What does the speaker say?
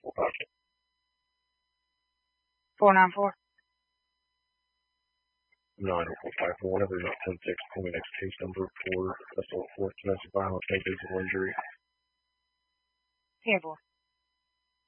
494. 945. Whenever you're 10-6, call me next case number for assault for domestic violence, no physical injury. 10-4.